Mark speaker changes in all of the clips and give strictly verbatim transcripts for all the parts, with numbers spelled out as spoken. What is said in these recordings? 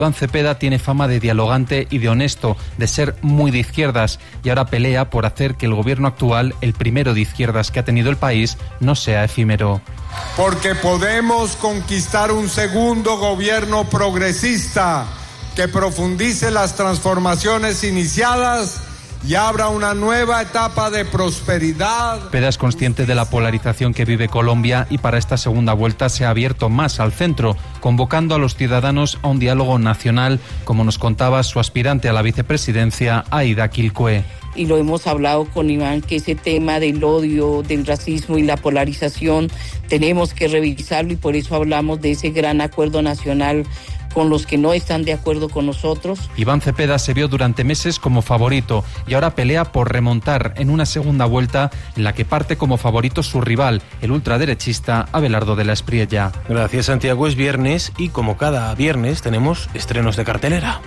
Speaker 1: Iván Cepeda tiene fama de dialogante y de honesto, de ser muy de izquierdas, y ahora pelea por hacer que el gobierno actual, el primero de izquierdas que ha tenido el país, no sea efímero.
Speaker 2: Porque podemos conquistar un segundo gobierno progresista que profundice las transformaciones iniciadas y abra una nueva etapa de prosperidad.
Speaker 1: Cepeda es consciente de la polarización que vive Colombia y para esta segunda vuelta se ha abierto más al centro, convocando a los ciudadanos a un diálogo nacional, como nos contaba su aspirante a la vicepresidencia, Aida Quilcue.
Speaker 3: Y lo hemos hablado con Iván, que ese tema del odio, del racismo y la polarización tenemos que revisarlo, y por eso hablamos de ese gran acuerdo nacional con los que no están de acuerdo con nosotros.
Speaker 1: Iván Cepeda se vio durante meses como favorito y ahora pelea por remontar en una segunda vuelta en la que parte como favorito su rival, el ultraderechista Abelardo de la Espriella.
Speaker 4: Gracias, Santiago. Es viernes y como cada viernes tenemos estrenos de cartelera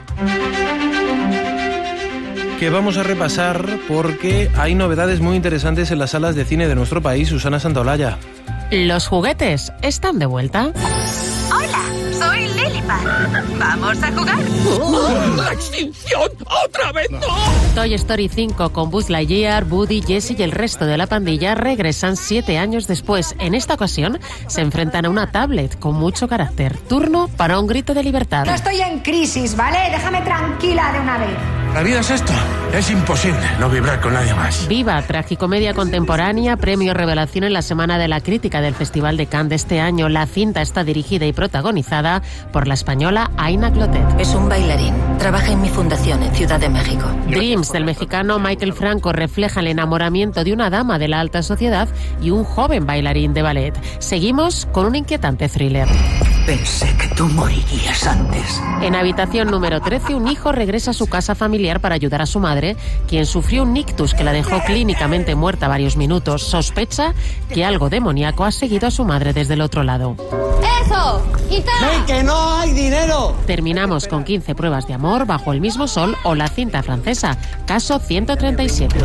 Speaker 4: que vamos a repasar porque hay novedades muy interesantes en las salas de cine de nuestro país. Susana Santaolalla.
Speaker 5: Los juguetes están de vuelta.
Speaker 6: Hola, soy Lilipad. ¿Vamos a jugar?
Speaker 7: ¡Oh, ¡La extinción! ¡Otra vez no!
Speaker 5: Toy Story cinco con Buzz Lightyear, Woody, Jessie y el resto de la pandilla regresan siete años después. En esta ocasión se enfrentan a una tablet con mucho carácter. Turno para un grito de libertad.
Speaker 8: No estoy en crisis, ¿vale? Déjame tranquila de una vez.
Speaker 9: La vida es esto. Es imposible no vibrar con nadie más.
Speaker 5: Viva, tragicomedia contemporánea, premio Revelación en la Semana de la Crítica del Festival de Cannes de este año. La cinta está dirigida y protagonizada por la española Aina Clotet.
Speaker 10: Es un bailarín. Trabaja en mi fundación en Ciudad de México.
Speaker 5: Dreams, del mexicano Michael Franco, refleja el enamoramiento de una dama de la alta sociedad y un joven bailarín de ballet. Seguimos con un inquietante thriller.
Speaker 11: Pensé que tú morirías antes.
Speaker 5: En habitación número trece, un hijo regresa a su casa familiar para ayudar a su madre, quien sufrió un ictus que la dejó clínicamente muerta varios minutos. Sospecha que algo demoníaco ha seguido a su madre desde el otro lado.
Speaker 12: ¡Eso! ¡Quita!
Speaker 13: ¡Ven, que no hay dinero!
Speaker 5: Terminamos con quince pruebas de amor, Bajo el mismo sol o la cinta francesa, Caso ciento treinta y siete.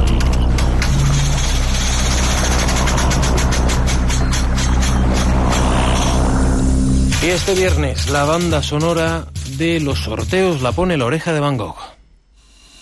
Speaker 4: Y este viernes la banda sonora de Los Sorteos la pone La Oreja de Van Gogh.